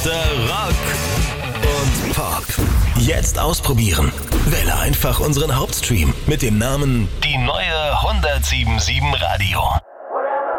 Mr. Rock und Pop. Jetzt ausprobieren. Wähle einfach unseren Hauptstream mit dem Namen Die neue 107.7 Radio.